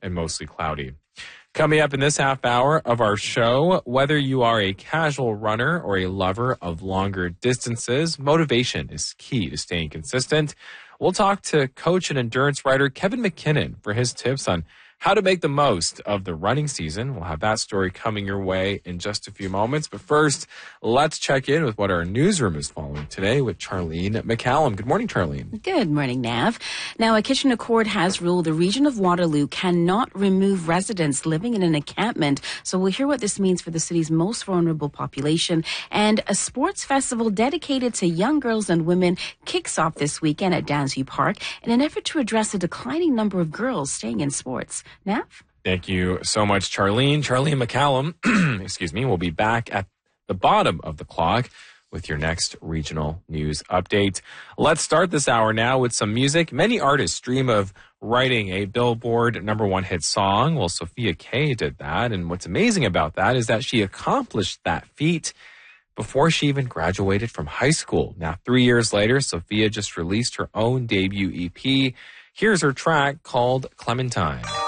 and mostly cloudy. Coming up in this half hour of our show, whether you are a casual runner or a lover of longer distances, motivation is key to staying consistent. We'll talk to coach and endurance writer Kevin McKinnon for his tips on how to make the most of the running season. We'll have that story coming your way in just a few moments. But first, let's check in with what our newsroom is following today with Charlene McCallum. Good morning, Charlene. Good morning, Nav. Now, a Kitchener court has ruled the region of Waterloo cannot remove residents living in an encampment. So we'll hear what this means for the city's most vulnerable population. And a sports festival dedicated to young girls and women kicks off this weekend at Dansview Park in an effort to address a declining number of girls staying in sports. Nav? Thank you so much, Charlene. Charlene McCallum, excuse me, will be back at the bottom of the clock with your next regional news update. Let's start this hour now with some music. Many artists dream of writing a Billboard #1 hit song. Well, Sophia Kay did that. And what's amazing about that is that she accomplished that feat before she even graduated from high school. Now, 3 years later, Sophia just released her own debut EP. Here's her track called Clementine.